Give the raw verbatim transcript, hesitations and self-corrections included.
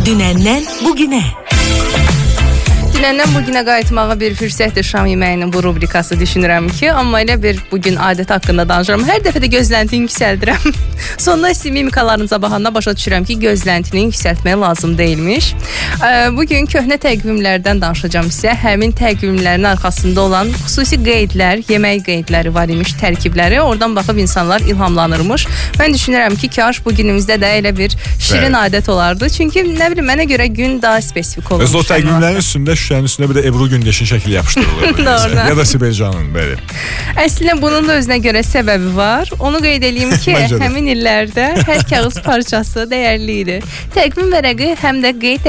Dünəndən bugünə. Dünəndən bugünə qayıtmağa bir fürsətdir şam yeməyinin bu rubrikası düşünürəm ki, amma elə bir bugün adət haqqında danışıram. Hər dəfə də gözləntini yüksəldirəm. Sonda sizin mimikalarınıza baxanda başa düşürəm ki, gözləntini yüksəltmək lazım deyilmiş. Bugün köhnə təqvimlərdən danışacağım sizə. Həmin təqvimlərin arxasında olan xüsusi qeydlər, yemək qeydləri var imiş, tərkibləri. Oradan baxıb insanlar ilhamlanırmış. Mən düşünürəm ki, kaş bu günümüzdə də elə bir şirin evet. adət olardı. Çünki nə bilim, mənə görə gün daha spesifik olmuş. O təqvimlərin üstündə şüşənin üstündə bir də Ebru Gündeşin şəkli yapışdırılır. Doğrudan. Ya da Sibel Can'ın böyle. Əslində bunun da özünə görə səbəbi var. Onu qeyd edeyim ki, həmin illərdə hər kağız parçası dəyərli idi. Təqvim vərəqi həm də qeyd